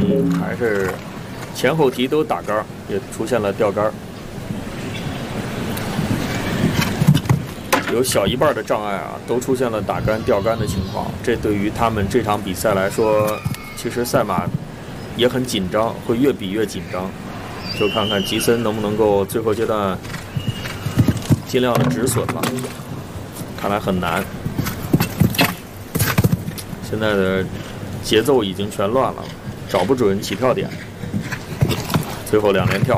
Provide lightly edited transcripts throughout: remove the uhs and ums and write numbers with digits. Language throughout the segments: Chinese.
还是前后蹄都打杆，也出现了掉杆。有小一半的障碍啊，都出现了打杆、掉杆的情况。这对于他们这场比赛来说，其实赛马也很紧张，会越比越紧张。就看看吉森能不能够最后阶段尽量的止损吧，看来很难。现在的节奏已经全乱了，找不准起跳点。最后2连跳，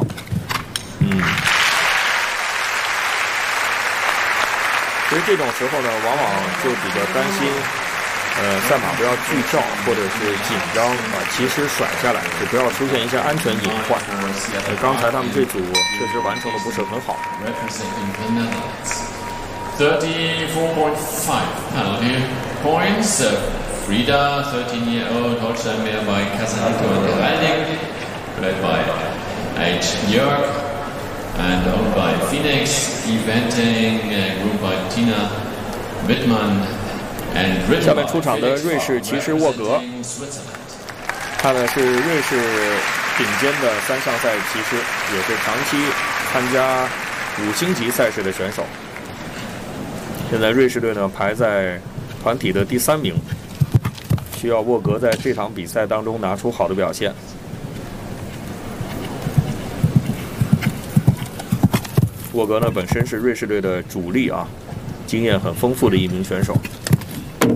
所以这种时候呢，往往就比较担心，赛马不要剧照或者是紧张，把骑师甩下来，就不要出现一些安全隐患。刚才他们这组确实完成的不是很好。 34.5 penalty points. Frida, 13-year-old, Holstein mare by Casanito and Heraldic, led by H. Jörg, and owned by Phoenix, eventing, groomed by Tina Wittmann, and ridden 下面出场的瑞士骑师沃格，他呢是瑞士顶尖的3项赛骑师，也是长期参加5星级赛事的选手。现在瑞士队呢排在团体的第3名。需要沃格在这场比赛当中拿出好的表现。沃格呢本身是瑞士队的主力啊，经验很丰富的一名选手。